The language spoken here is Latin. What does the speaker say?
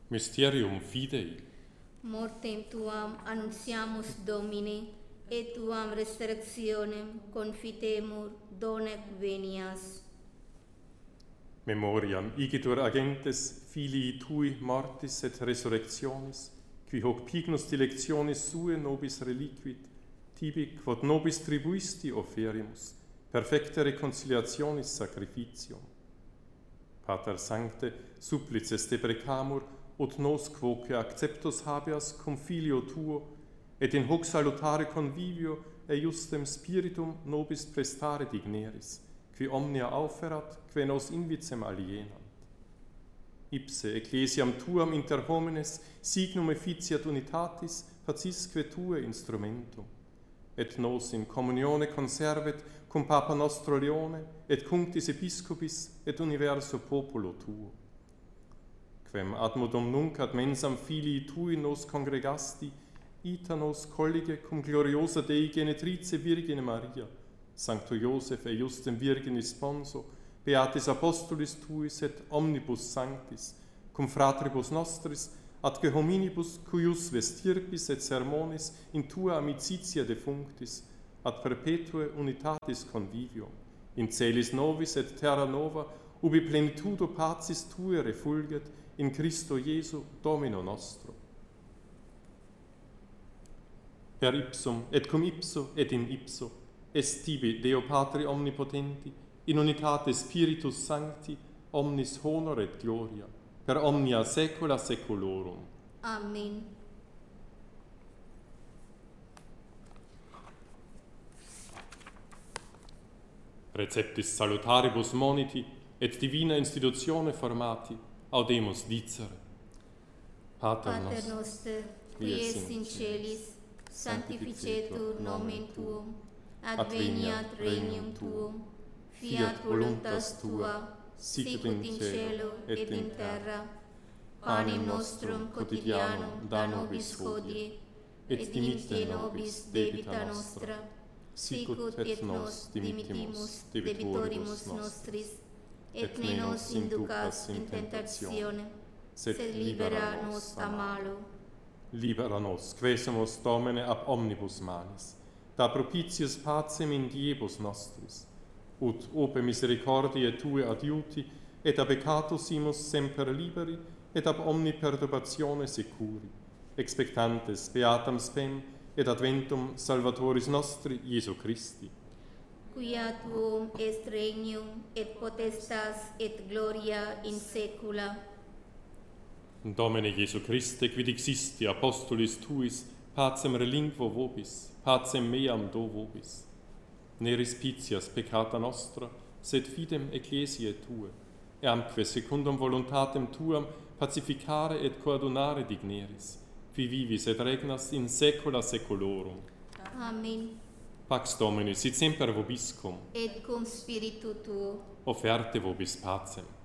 Mysterium Fidei. Mortem tuam annunciamus Domine, et tuam resurrectionem confitemur donec venias. Memoriam igitur agentes filii tui mortis et resurrectionis, qui hoc pignus dilectionis sue nobis reliquit, tibi quod nobis tribuisti oferimus, perfecta reconciliationis sacrificium. Pater Sancte, supplices deprecamur, ut nos quoque acceptus habeas cum filio tuo, et in hoc salutare convivio eiustem spiritum nobis prestare digneris, qui omnia auferat, que nos invicem alienant. Ipse ecclesiam tuam inter homines signum efficiat unitatis facisque tue instrumentum, et nos in communione conservet cum Papa nostro Leone, et cunctis episcopis, et universo populo tuo. Quem ad modum nunc ad mensam filii tui nos congregasti, ita nos collige cum gloriosa Dei genetrice Virgine Maria, Sancto Iosef e justem Virginis sponso, beatis apostolis tuis et omnibus sanctis, cum fratribus nostris, ad hominibus cuius vestirpis et sermonis in tua amicitia defunctis, ad perpetue unitatis convivio, in celis novis et terra nova, ubi plenitudo pacis tue refulget, in Christo Iesu, Domino nostro. Per ipsum, et cum ipso, et in ipso, est tibi Deo Patri omnipotenti, in unitate Spiritus Sancti, omnis honor et gloria, per omnia saecula saeculorum. Amen. Receptis salutaribus moniti, et divina institutione formati, audemus dicere. Pater Noster, qui es in celis, sanctificetur nomen tuum, adveniat regnum tuum, fiat voluntas tua, sicut in cielo et in terra. Panem nostrum quotidianum da nobis hodie, et dimitte nobis debita nostra, sicut et nos dimittimus debitoribus nostris, et ne nos inducas in tentatione, sed libera nos a malo. Libera nos, quesumus Domine ab omnibus malis, da propitius pacem in diebus nostris, ut ope misericordiae Tue adiuti, et ab peccatus imus semper liberi, et ab omni perturbatione securi, expectantes beatam spem, et adventum Salvatoris nostri, Iesu Christi. Quia tuum est regnum, et potestas, et gloria in saecula. Domine Iesu Christe, quid existi apostolis Tuis, pacem relinquo vobis, pacem meam do vobis. Ne respicias peccata nostra, sed fidem ecclesiae Tue, e amque secundum voluntatem Tuam pacificare et coadunare digneris, qui vivis et regnas in saecula saeculorum. Amen. Pax Domini sit semper vobiscum, Et cum spiritu tuo. offerte vobis pacem.